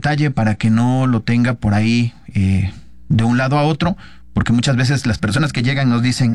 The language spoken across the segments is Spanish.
detalle para que no lo tenga por ahí de un lado a otro, porque muchas veces las personas que llegan nos dicen,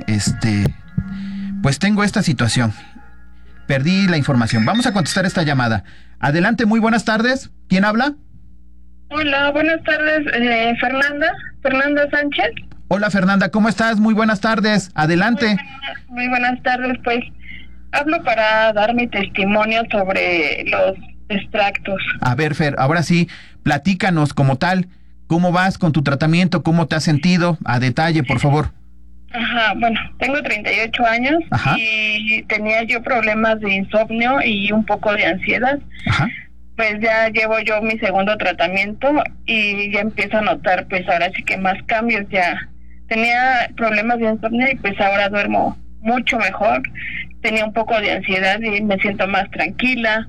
pues tengo esta situación, perdí la información. Vamos a contestar esta llamada. Adelante, muy buenas tardes. ¿Quién habla? Hola, buenas tardes, Fernanda Sánchez. Hola Fernanda, ¿cómo estás? Muy buenas tardes, adelante. Muy buenas tardes, pues hablo para dar mi testimonio sobre los extractos. A ver, Fer, ahora sí, platícanos como tal, ¿cómo vas con tu tratamiento? ¿Cómo te has sentido? A detalle, por favor. Ajá, bueno, tengo 38 años. Ajá. Y tenía yo problemas de insomnio y un poco de ansiedad. Ajá. Pues ya llevo yo mi segundo tratamiento y ya empiezo a notar, pues ahora sí que más cambios. Ya tenía problemas de insomnio y pues ahora duermo mucho mejor. Tenía un poco de ansiedad y me siento más tranquila.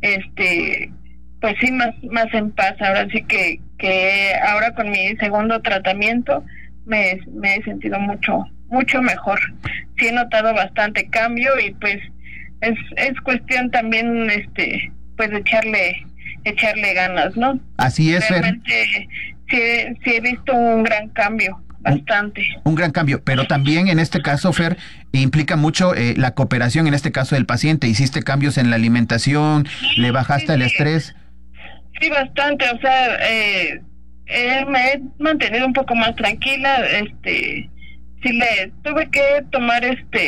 Pues sí, más en paz. Ahora sí que ahora con mi segundo tratamiento me he sentido mucho mejor. Sí he notado bastante cambio y pues es cuestión también pues de echarle ganas, ¿no? Así es, realmente sí he visto un gran cambio, bastante. Un gran cambio, pero también en este caso, Fer, implica mucho la cooperación, en este caso del paciente. ¿Hiciste cambios en la alimentación? ¿Le bajaste el estrés? Sí, bastante, o sea, me he mantenido un poco más tranquila. Sí le tuve que tomar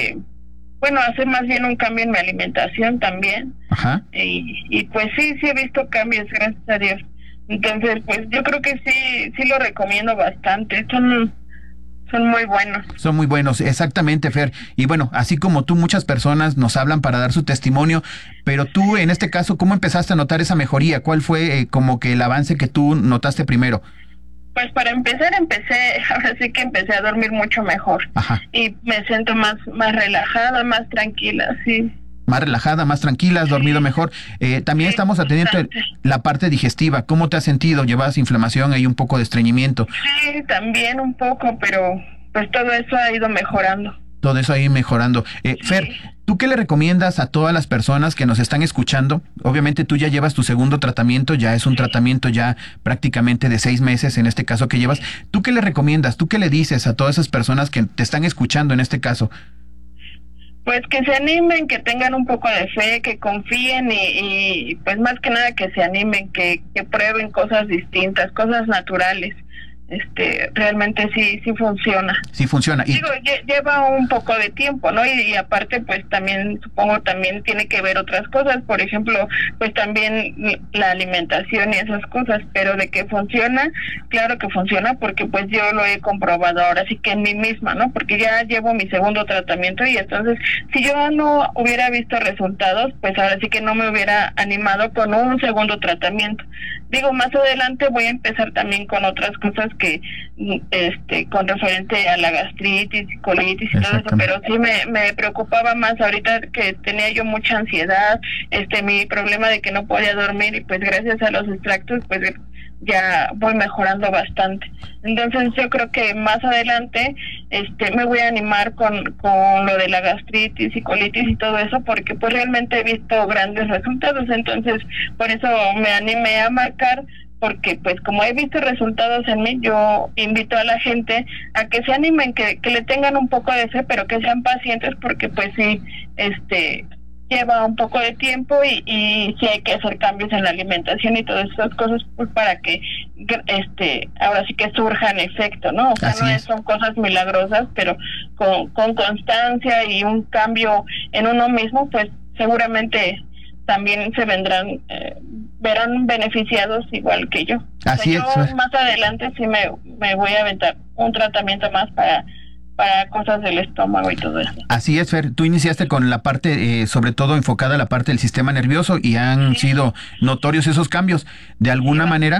hacer más bien un cambio en mi alimentación también. Ajá. Y pues sí he visto cambios, gracias a Dios. Entonces, pues yo creo que sí lo recomiendo bastante. Son muy buenos. Son muy buenos, exactamente, Fer. Y bueno, así como tú, muchas personas nos hablan para dar su testimonio, pero tú, en este caso, ¿cómo empezaste a notar esa mejoría? ¿Cuál fue como que el avance que tú notaste primero? Pues para empezar, ahora sí que empecé a dormir mucho mejor. Ajá. Y me siento más relajada, más tranquila, sí. Más relajada, más tranquila, has dormido mejor. También estamos atendiendo la parte digestiva. ¿Cómo te has sentido? ¿Llevas inflamación? ¿Hay un poco de estreñimiento? Sí, también un poco, pero pues todo eso ha ido mejorando. Todo eso ha ido mejorando. Fer, ¿tú qué le recomiendas a todas las personas que nos están escuchando? Obviamente tú ya llevas tu segundo tratamiento, ya es un tratamiento ya prácticamente de 6 meses en este caso que llevas. ¿Tú qué le recomiendas? ¿Tú qué le dices a todas esas personas que te están escuchando en este caso? Pues que se animen, que tengan un poco de fe, que confíen y pues más que nada que se animen, que prueben cosas distintas, cosas naturales. Realmente sí funciona. Sí funciona. Digo, lleva un poco de tiempo, ¿no? Y aparte, pues también, supongo, también tiene que ver otras cosas, por ejemplo, pues también la alimentación y esas cosas, pero de que funciona, claro que funciona, porque pues yo lo he comprobado ahora sí que en mí misma, ¿no? Porque ya llevo mi segundo tratamiento y entonces, si yo no hubiera visto resultados, pues ahora sí que no me hubiera animado con un segundo tratamiento. Digo, más adelante voy a empezar también con otras cosas que con referente a la gastritis, colitis y todo eso, pero sí me preocupaba más ahorita que tenía yo mucha ansiedad, mi problema de que no podía dormir y pues gracias a los extractos pues ya voy mejorando bastante. Entonces yo creo que más adelante me voy a animar con lo de la gastritis y colitis y todo eso, porque pues realmente he visto grandes resultados. Entonces por eso me animé a marcar, porque pues como he visto resultados en mí, yo invito a la gente a que se animen, que le tengan un poco de fe, pero que sean pacientes, porque pues sí, lleva un poco de tiempo y sí hay que hacer cambios en la alimentación y todas esas cosas, pues para que ahora sí que surjan efecto, ¿no? O sea, son cosas milagrosas, pero con constancia y un cambio en uno mismo, pues seguramente también se verán beneficiados igual que yo. Así yo más adelante sí me voy a aventar un tratamiento más para cosas del estómago y todo eso. Así es, Fer. Tú iniciaste con la parte, sobre todo enfocada a la parte del sistema nervioso, y han sido notorios esos cambios. De alguna manera,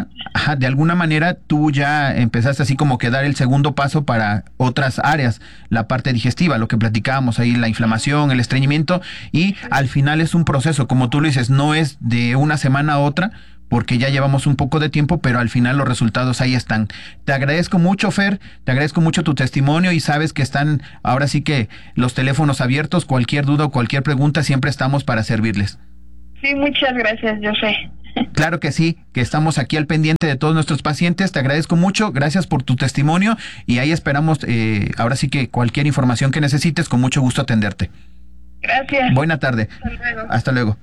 tú ya empezaste así como que dar el segundo paso para otras áreas, la parte digestiva, lo que platicábamos ahí, la inflamación, el estreñimiento, y al final es un proceso, como tú lo dices, no es de una semana a otra, porque ya llevamos un poco de tiempo, pero al final los resultados ahí están. Te agradezco mucho, Fer, te agradezco mucho tu testimonio, y sabes que están ahora sí que los teléfonos abiertos, cualquier duda o cualquier pregunta, siempre estamos para servirles. Sí, muchas gracias, yo sé. Claro que sí, que estamos aquí al pendiente de todos nuestros pacientes. Te agradezco mucho, gracias por tu testimonio y ahí esperamos, ahora sí que cualquier información que necesites, con mucho gusto atenderte. Gracias. Buena tarde. Hasta luego. Hasta luego.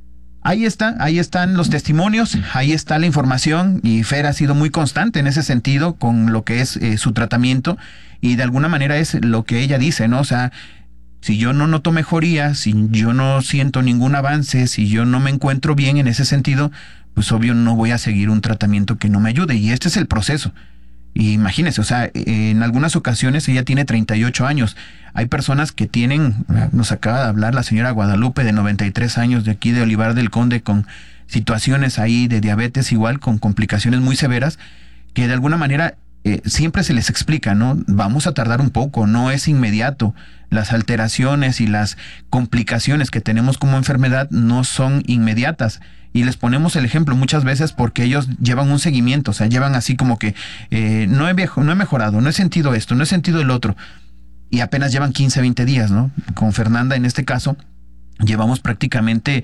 Ahí están los testimonios, ahí está la información y Fer ha sido muy constante en ese sentido con lo que es su tratamiento y de alguna manera es lo que ella dice, ¿no? O sea, si yo no noto mejoría, si yo no siento ningún avance, si yo no me encuentro bien en ese sentido, pues obvio no voy a seguir un tratamiento que no me ayude y este es el proceso. Y imagínese, o sea, en algunas ocasiones ella tiene 38 años. Hay personas que tienen, nos acaba de hablar la señora Guadalupe de 93 años de aquí de Olivar del Conde con situaciones ahí de diabetes igual, con complicaciones muy severas, que de alguna manera siempre se les explica, ¿no? Vamos a tardar un poco, no es inmediato. Las alteraciones y las complicaciones que tenemos como enfermedad no son inmediatas. Y les ponemos el ejemplo muchas veces porque ellos llevan un seguimiento, o sea, llevan así como que no he mejorado, no he sentido esto, no he sentido el otro. Y apenas llevan 15, 20 días, ¿no? Con Fernanda, en este caso, llevamos prácticamente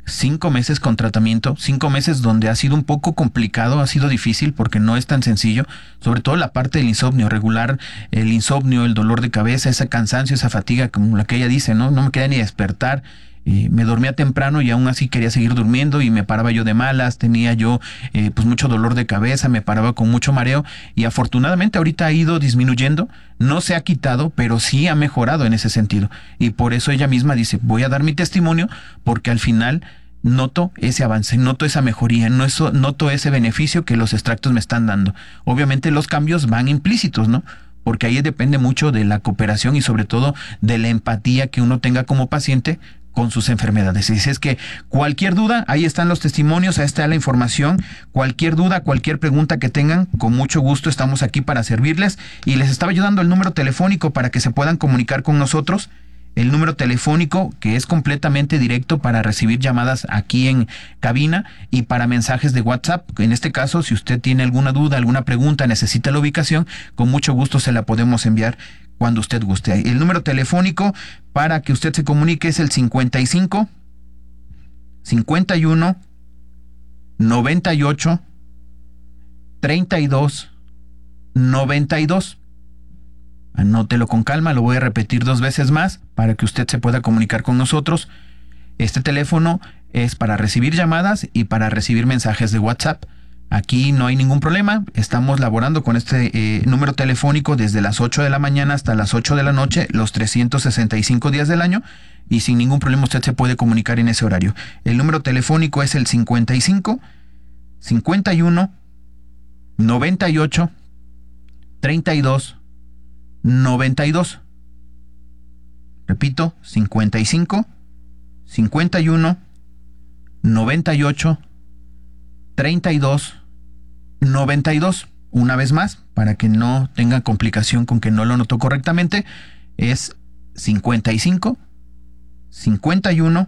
5 meses con tratamiento, 5 meses donde ha sido un poco complicado, ha sido difícil porque no es tan sencillo, sobre todo la parte del insomnio, regular el insomnio, el dolor de cabeza, ese cansancio, esa fatiga, como la que ella dice, ¿no? No me queda ni despertar. Me dormía temprano y aún así quería seguir durmiendo y me paraba yo de malas, tenía yo pues mucho dolor de cabeza, me paraba con mucho mareo y afortunadamente ahorita ha ido disminuyendo, no se ha quitado, pero sí ha mejorado en ese sentido y por eso ella misma dice, voy a dar mi testimonio porque al final noto ese avance, noto esa mejoría, noto ese beneficio que los extractos me están dando. Obviamente los cambios van implícitos, ¿no? Porque ahí depende mucho de la cooperación y sobre todo de la empatía que uno tenga como paciente con sus enfermedades. Y si es que cualquier duda, ahí están los testimonios, ahí está la información, cualquier duda, cualquier pregunta que tengan, con mucho gusto estamos aquí para servirles y les estaba ayudando el número telefónico para que se puedan comunicar con nosotros, el número telefónico que es completamente directo para recibir llamadas aquí en cabina y para mensajes de WhatsApp. En este caso, si usted tiene alguna duda, alguna pregunta, necesita la ubicación, con mucho gusto se la podemos enviar cuando usted guste. El número telefónico para que usted se comunique es el 55 51 98 32 92. Anótelo con calma, lo voy a repetir 2 veces más para que usted se pueda comunicar con nosotros. Este teléfono es para recibir llamadas y para recibir mensajes de WhatsApp. Aquí no hay ningún problema, estamos laborando con este número telefónico desde las 8 de la mañana hasta las 8 de la noche, los 365 días del año, y sin ningún problema usted se puede comunicar en ese horario. El número telefónico es el 55 51 98 32 92. Repito, 55 51 98 32 92. Una vez más, para que no tenga complicación con que no lo notó correctamente, es 55 51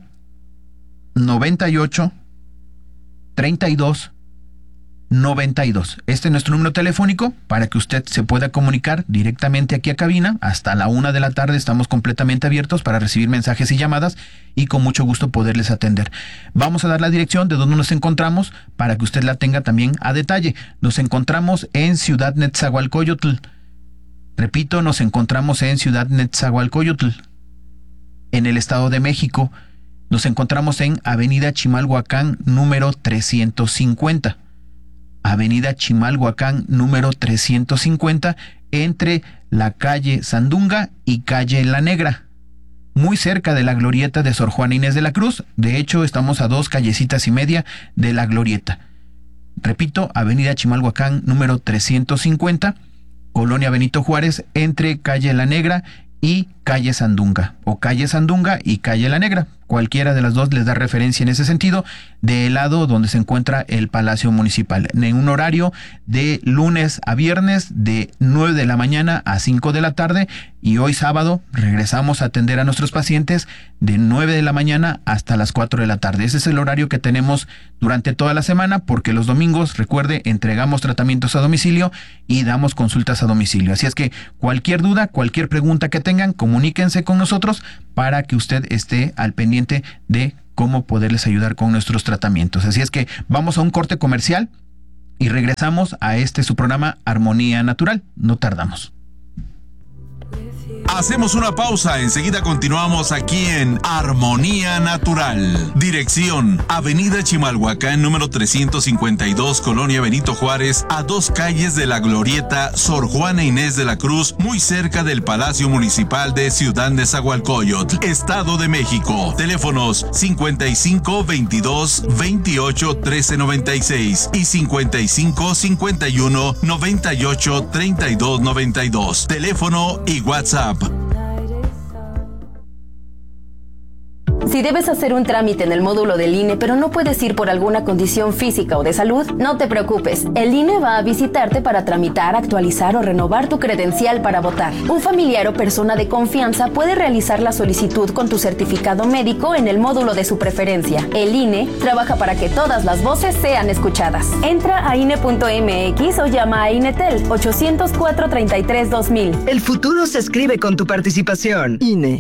98 32 92. Este es nuestro número telefónico para que usted se pueda comunicar directamente aquí a cabina. Hasta la 1 de la tarde estamos completamente abiertos para recibir mensajes y llamadas y con mucho gusto poderles atender. Vamos a dar la dirección de donde nos encontramos para que usted la tenga también a detalle. Nos encontramos en Ciudad Nezahualcóyotl. Repito, nos encontramos en Ciudad Nezahualcóyotl, en el Estado de México. Nos encontramos en Avenida Chimalhuacán número 350. Avenida Chimalhuacán número 350, entre la calle Sandunga y calle La Negra, muy cerca de la glorieta de Sor Juana Inés de la Cruz. De hecho, estamos a 2 callecitas y media de la glorieta. Repito, Avenida Chimalhuacán número 350, Colonia Benito Juárez, entre calle La Negra y calle Sandunga, o calle Sandunga y calle La Negra. Cualquiera de las dos les da referencia en ese sentido, del lado donde se encuentra el Palacio Municipal, en un horario de lunes a viernes de 9 de la mañana a 5 de la tarde, y hoy sábado regresamos a atender a nuestros pacientes de 9 de la mañana hasta las 4 de la tarde. Ese es el horario que tenemos durante toda la semana, porque los domingos, recuerde, entregamos tratamientos a domicilio y damos consultas a domicilio. Así es que cualquier duda, cualquier pregunta que tengan, comuníquense con nosotros para que usted esté al pendiente de cómo poderles ayudar con nuestros tratamientos. Así es que vamos a un corte comercial y regresamos a su programa Armonía Natural. No tardamos. Hacemos una pausa, enseguida continuamos aquí en Armonía Natural. Dirección: Avenida Chimalhuacán, número 352, Colonia Benito Juárez, a 2 calles de la glorieta Sor Juana Inés de la Cruz, muy cerca del Palacio Municipal de Ciudad Nezahualcóyotl, Estado de México. Teléfonos 55 22 28 13 96 y 55 51 98 32 92. Teléfono y WhatsApp. Si debes hacer un trámite en el módulo del INE, pero no puedes ir por alguna condición física o de salud, no te preocupes. El INE va a visitarte para tramitar, actualizar o renovar tu credencial para votar. Un familiar o persona de confianza puede realizar la solicitud con tu certificado médico en el módulo de su preferencia. El INE trabaja para que todas las voces sean escuchadas. Entra a INE.mx o llama a INETEL 804-33-2000. El futuro se escribe con tu participación. INE.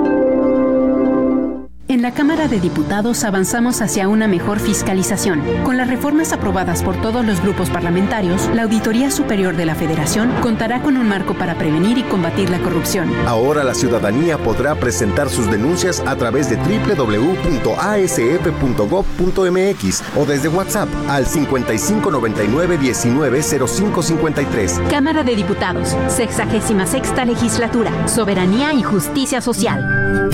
En la Cámara de Diputados avanzamos hacia una mejor fiscalización. Con las reformas aprobadas por todos los grupos parlamentarios, la Auditoría Superior de la Federación contará con un marco para prevenir y combatir la corrupción. Ahora la ciudadanía podrá presentar sus denuncias a través de www.asf.gov.mx o desde WhatsApp al 5599-190553. Cámara de Diputados, 66ª Legislatura, Soberanía y Justicia Social.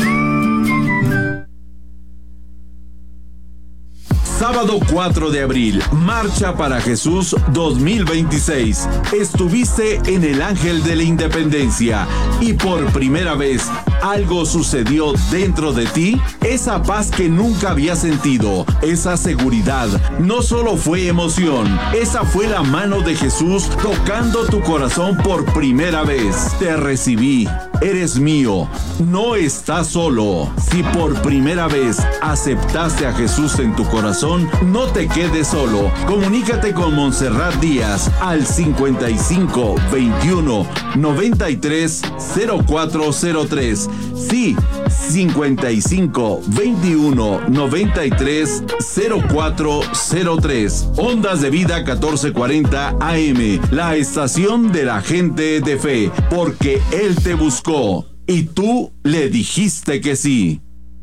Sábado 4 de abril, Marcha para Jesús 2026. Estuviste en el Ángel de la Independencia y por primera vez algo sucedió dentro de ti. Esa paz que nunca habías sentido, esa seguridad, no solo fue emoción, esa fue la mano de Jesús tocando tu corazón por primera vez. Te recibí, eres mío, no estás solo. Si por primera vez aceptaste a Jesús en tu corazón, no te quedes solo. Comunícate con Montserrat Díaz al 55 21 93 0403. Sí, 55 21 93 0403. Ondas de Vida 1440 AM, la estación de la gente de fe, porque Él te buscó y tú le dijiste que sí.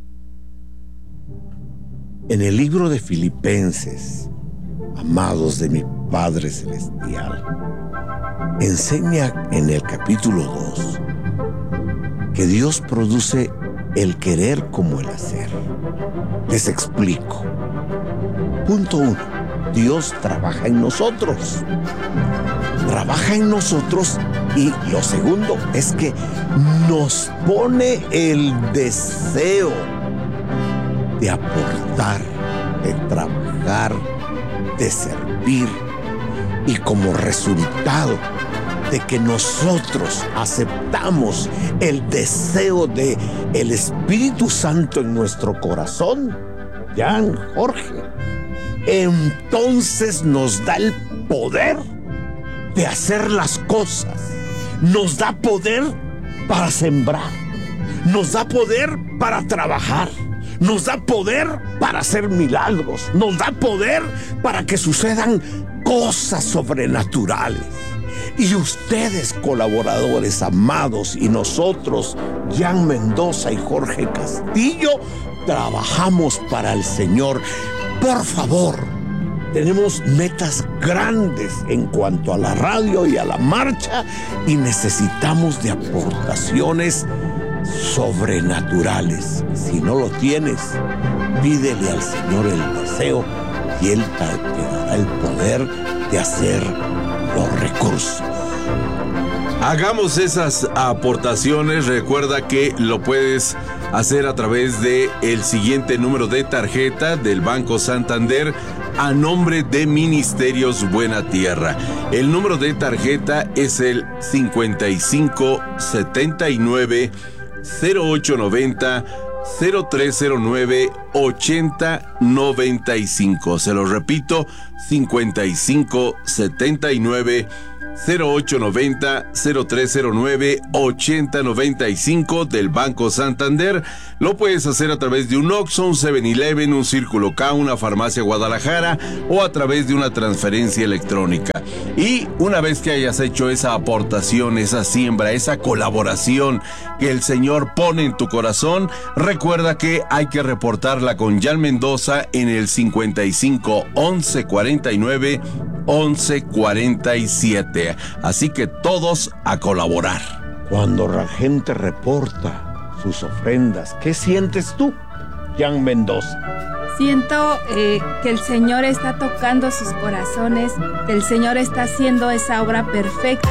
En el libro de Filipenses, amados de mi Padre Celestial, enseña en el capítulo 2 que Dios produce el querer como el hacer. Les explico. Punto 1. Dios trabaja en nosotros. Trabaja en nosotros y lo segundo es que nos pone el deseo de aportar, de trabajar, de servir, y como resultado de que nosotros aceptamos el deseo de el Espíritu Santo en nuestro corazón, Jan, Jorge, entonces nos da el poder de hacer las cosas, nos da poder para sembrar, nos da poder para trabajar, nos da poder para hacer milagros, nos da poder para que sucedan cosas sobrenaturales. Y ustedes, colaboradores amados, y nosotros, Jan Mendoza y Jorge Castillo, trabajamos para el Señor. Por favor, tenemos metas grandes en cuanto a la radio y a la marcha, y necesitamos de aportaciones sobrenaturales. Si no lo tienes, pídele al Señor el deseo y Él te dará el poder de hacer los recursos. Hagamos esas aportaciones. Recuerda que lo puedes hacer a través de el siguiente número de tarjeta del Banco Santander a nombre de Ministerios Buena Tierra. El número de tarjeta es el 5579 0890 0309 8095. Se lo repito, 5579 0890-0309-8095 del Banco Santander. Lo puedes hacer a través de un Oxxo, un 7-Eleven, un Círculo K, una farmacia Guadalajara o a través de una transferencia electrónica. Y una vez que hayas hecho esa aportación, esa siembra, esa colaboración que el Señor pone en tu corazón, recuerda que hay que reportarla con Jan Mendoza en el 55 11 49 11 47. Así que todos a colaborar. Cuando la gente reporta sus ofrendas, ¿qué sientes tú, Jan Mendoza? Siento que el Señor está tocando sus corazones, que el Señor está haciendo esa obra perfecta.